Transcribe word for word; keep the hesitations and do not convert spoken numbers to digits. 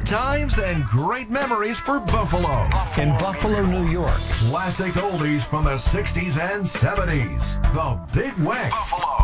times and great memories for Buffalo. In Buffalo, New York. Classic oldies from the sixties and seventies. The Big Weck. Buffalo.